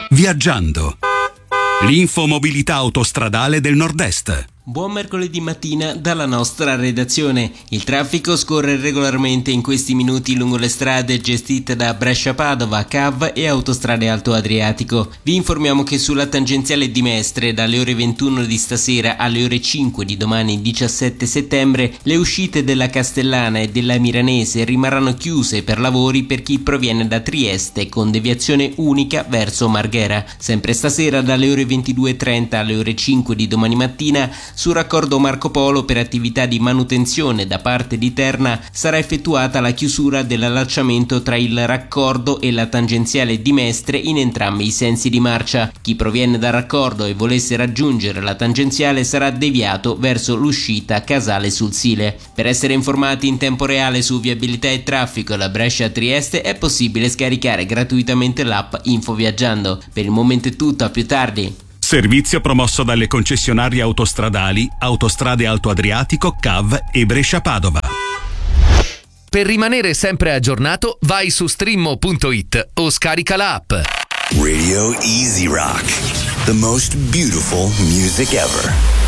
Viaggiando. L'infomobilità autostradale del Nord-Est. Buon mercoledì mattina dalla nostra redazione. Il traffico scorre regolarmente in questi minuti lungo le strade gestite da Brescia-Padova, CAV e Autostrade Alto Adriatico. Vi informiamo che sulla tangenziale di Mestre dalle ore 21 di stasera alle ore 5 di domani 17 settembre le uscite della Castellana e della Miranese rimarranno chiuse per lavori per chi proviene da Trieste con deviazione unica verso Marghera. Sempre stasera dalle ore 22.30 alle ore 5 di domani mattina su raccordo Marco Polo per attività di manutenzione da parte di Terna sarà effettuata la chiusura dell'allacciamento tra il raccordo e la tangenziale di Mestre in entrambi i sensi di marcia. Chi proviene dal raccordo e volesse raggiungere la tangenziale sarà deviato verso l'uscita Casale sul Sile. Per essere informati in tempo reale su viabilità e traffico alla Brescia-Trieste è possibile scaricare gratuitamente l'app Info Viaggiando. Per il momento è tutto, a più tardi. Servizio promosso dalle concessionarie autostradali Autostrade Alto Adriatico, CAV e Brescia-Padova. Per rimanere sempre aggiornato, vai su streammo.it o scarica l'app. Radio Easy Rock, the most beautiful music ever.